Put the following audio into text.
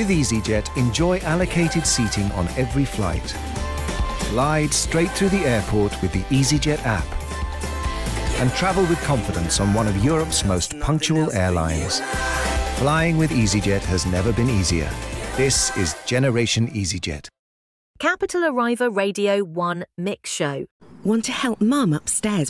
With EasyJet, enjoy allocated seating on every flight. Glide straight through the airport with the EasyJet app. And travel with confidence on one of Europe's most punctual airlines. Flying with EasyJet has never been easier. This is Generation EasyJet. Capital Arriva Radio 1 Mix Show. Want to help Mum upstairs